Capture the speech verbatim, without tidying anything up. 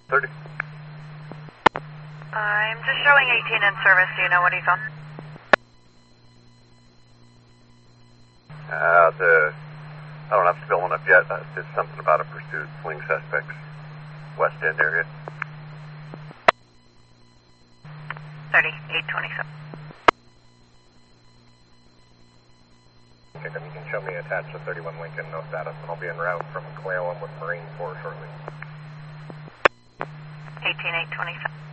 thirty. I'm just showing eighteen in service. Do you know what he's on? Uh, the, I don't have to fill one up yet. I did something about a pursuit, fleeing suspects, West End area. thirty, eight twenty-seven. Okay, then you can show me attached to thirty-one Lincoln, no status, and I'll be en route from Quail. I'm with Marine Corps shortly. eighteen, eight twenty-seven.